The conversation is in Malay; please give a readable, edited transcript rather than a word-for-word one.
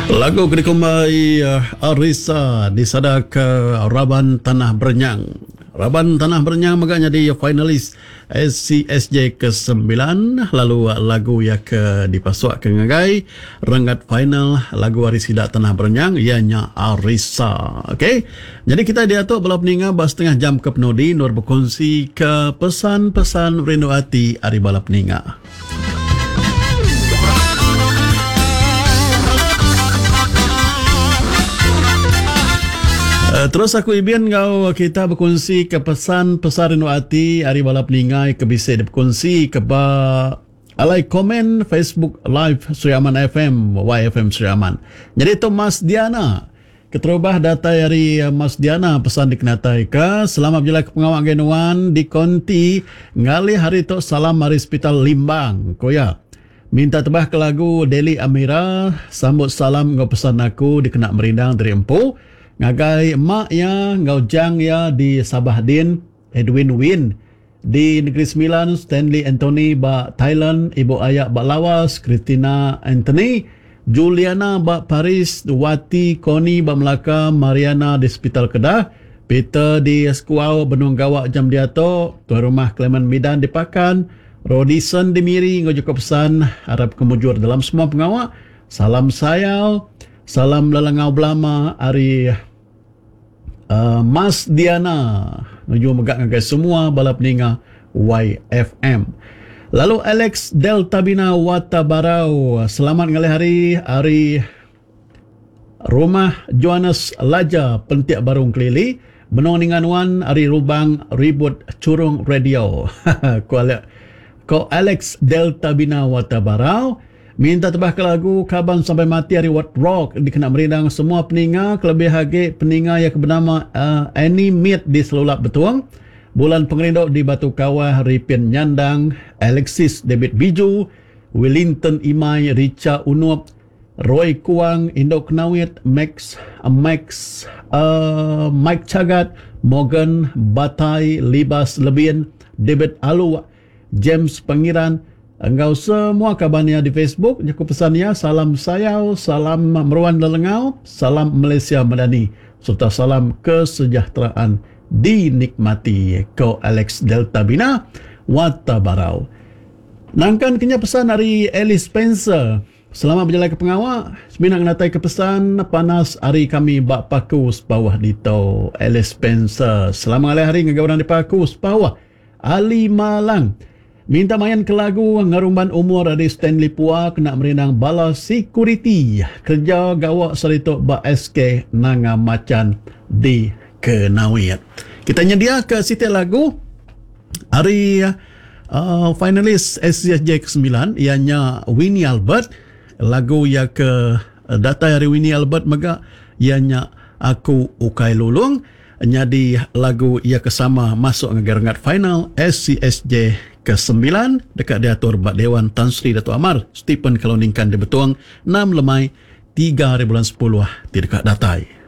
Lagu kini kembali Arisa disadak Raban Tanah Bernyang. Raban Tanah Bernyang maganya di finalis SCSJ ke-9. Lalu lagu yang dipasuk ke ngagai renggat final lagu Arisida Tanah Bernyang ianya Arisa. Okey. Jadi kita diatuk bala peninga bas setengah jam ke penudi nur berkongsi ke pesan-pesan rindu hati ari bala peninga. Terus aku ibian kau kita berkongsi ke pesan-pesan rindu hati hari balap ningai ke bisa berkongsi ke alai komen Facebook live Suriaman FM YFM Suriaman. Jadi itu Mas Diana keterubah data dari Mas Diana pesan dikenatai ke selamat berjalan ke pengawal genuan di konti ngali hari itu salam mari hospital Limbang koya. Minta tebah ke lagu Deli Amira sambut salam ngau pesan aku dikena merindang dari empu ngagai emak ya ngau jang ya di Sabah Din Edwin Win di Negeri Sembilan Stanley Anthony ba Thailand Ibu Ayak ba Lawas Christina Anthony Juliana ba Paris Wati Koni ba Melaka Mariana di Hospital Kedah Peter di Skuau Benung Gawak Jam Diato Tuan Rumah Clement Midan di Pakan Rodison di Miri ngau juga pesan harap kemujur dalam semua pengawak salam sayau salam lalangau belama ari Mas Diana nuju megak ngagai semua balap ninga YFM. Lalu Alex Delta Bina Watabarau selamat ngalih hari rumah Johannes Laja Pentiak Barung Kelili benong ninganuan hari rubang ribut curung radio. Ko Alex Delta Bina Watabarau minta tebah ke lagu Kaban Sampai Mati hari What Rock dikena merindang semua peninga kelebih hage peninga yang bernama Annie Mead di Selulap Betuang Bulan Pengerindok di Batu Kawah Ripin Nyandang Alexis David Biju Wellington Imai Richa Unup Roy Kuang Indok Knawit Mike Cagat Morgan Batai Libas Lebin David Alu James Pangiran engkau semua kabarnya di Facebook aku pesannya salam sayau salam meruan lelengau salam Malaysia Madani serta salam kesejahteraan dinikmati ko Alex Delta Bina Watabarau. Nangkan kenya pesan dari Alice Spencer selamat berjalan ke pengawak seminang natai ke pesan panas hari kami bak paku sepawah dito Alice Spencer selamat hari ngagawaran di paku sepawah Ali Malang minta main ke lagu ngarumban umur dari Stanley Pua kena merindang bala security kerja gawak seritok ba SK nanga macan di Kenawit. Kita nyedia ke situ lagu hari finalis SCSJ ke-9 ianya Winnie Albert lagu yang ke data dari Winnie Albert mega ianya Aku Ukai Lulung jadi lagu ia kesama masuk ngagar-ngat final SCSJ ke-9 dekat diatur Bak Dewan Tan Sri Datuk Amar Stephen Kaloningkan di Betuang 6 Lemai 3 hari bulan 10 di dekat Datai.